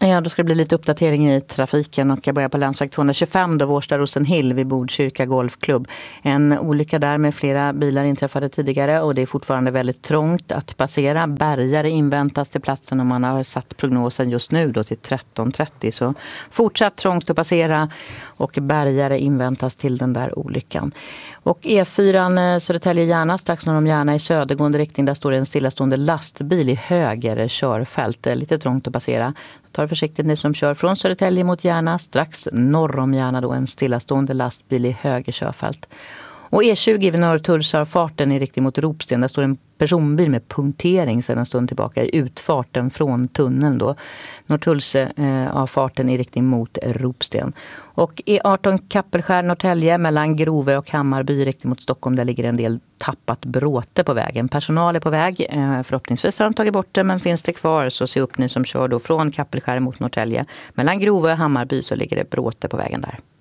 Ja, då ska det bli lite uppdatering i trafiken och jag börjar på länsväg 225 då Vårsta-Rosenhill vid Botkyrka Golfklubb. En olycka där med flera bilar inträffade tidigare och det är fortfarande väldigt trångt att passera. Bärgare inväntas till platsen och man har satt prognosen just nu då till 13.30 så fortsatt trångt att passera och bärgare inväntas till den där olyckan. Och E4 Södertälje-Järna strax norr om Järna i södergående riktning där står det en stillastående lastbil i höger körfält. Lite trångt att passera. Ta försiktigt ni som kör från Södertälje mot Järna. Strax norr om Järna då en stillastående lastbil i höger körfält. Och E20 vid Norrtull har farten i riktning mot Ropsten. Där står en personbil med punktering sedan en stund tillbaka i utfarten från tunneln då. Norrtulls av farten i riktning mot Ropsten. Och E18 Kappelskär Norrtälje mellan Grove och Hammarby i riktning mot Stockholm. Där ligger en del tappat bråte på vägen. Personal är på väg. Förhoppningsvis har de tagit bort det men finns det kvar så se upp ni som kör då från Kappelskär mot Norrtälje. Mellan Grove och Hammarby så ligger det bråte på vägen där.